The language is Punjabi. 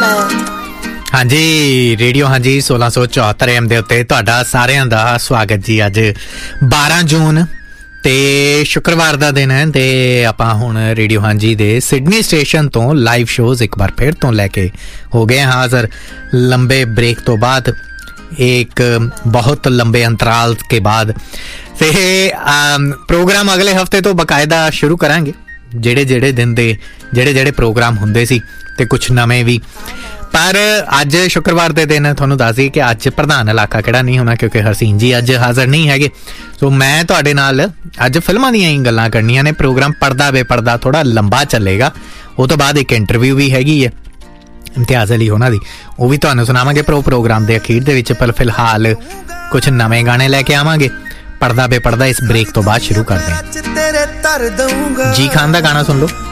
ਹਾਂਜੀ ਰੇਡੀਓ ਹਾਂਜੀ 1674 AM ਦੇ ਉੱਤੇ ਤੁਹਾਡਾ ਸਾਰਿਆਂ ਦਾ ਸਵਾਗਤ ਜੀ। ਅੱਜ 12 ਜੂਨ ਤੇ ਸ਼ੁੱਕਰਵਾਰ ਦਾ ਦਿਨ ਹੈ ਤੇ ਆਪਾਂ ਹੁਣ ਰੇਡੀਓ ਹਾਂਜੀ ਦੇ ਸਿਡਨੀ ਸਟੇਸ਼ਨ ਤੋਂ ਲਾਈਵ ਸ਼ੋਜ਼ ਇੱਕ ਵਾਰ ਫਿਰ ਤੋਂ ਲੈ ਕੇ ਹੋ ਗਏ ਹਾਜ਼ਰ लंबे ब्रेक तो बाद, एक बहुत लंबे अंतराल के बाद। ते प्रोग्राम अगले हफ्ते तो बकायदा शुरू करांगे, ਜਿਹੜੇ दिन ਦੇ ਜਿਹੜੇ प्रोग्राम ਹੁੰਦੇ ਸੀ ਤੇ ਕੁਝ ਨਵੇਂ ਵੀ। पर ਅੱਜ शुक्रवार ਦੇ ਦਿਨ ਤੁਹਾਨੂੰ ਦੱਸ ਦਈਏ ਕਿ ਅੱਜ ਪ੍ਰਧਾਨ ਇਲਾਕਾ ਕਿਹੜਾ ਨਹੀਂ ਹੋਣਾ ਕਿਉਂਕਿ ਹਰਸੀਨ ਜੀ ਅੱਜ ਹਾਜ਼ਰ ਨਹੀਂ ਹੈਗੇ। ਸੋ ਮੈਂ ਤੁਹਾਡੇ ਨਾਲ ਅੱਜ ਫਿਲਮਾਂ ਦੀਆਂ ਹੀ ਗੱਲਾਂ ਕਰਨੀਆਂ ਨੇ। ਪ੍ਰੋਗਰਾਮ ਪੜਦਾ ਬੇਪੜਦਾ ਥੋੜਾ ਲੰਬਾ ਚੱਲੇਗਾ, ਉਹ ਤੋਂ ਬਾਅਦ ਇੱਕ ਇੰਟਰਵਿਊ ਵੀ ਹੈਗੀ ਹੈ ਇਮਤਿਆਜ਼ ਅਲੀ ਉਹਨਾਂ ਦੀ, ਉਹ ਵੀ ਤੁਹਾਨੂੰ ਸੁਣਾਵਾਂਗੇ ਪ੍ਰੋਗਰਾਮ ਦੇ ਅਖੀਰ ਦੇ ਵਿੱਚ। ਪਰ ਫਿਲਹਾਲ ਕੁਝ ਨਵੇਂ ਗਾਣੇ ਲੈ ਕੇ ਆਵਾਂਗੇ। ਪੜਦਾ ਬੇਪੜਦਾ ਇਸ ਬ੍ਰੇਕ ਤੋਂ ਬਾਅਦ ਸ਼ੁਰੂ ਕਰਦੇ ਹਾਂ। ਜੀ ਖਾਨ ਦਾ ਗਾਣਾ ਸੁਣ ਲਓ।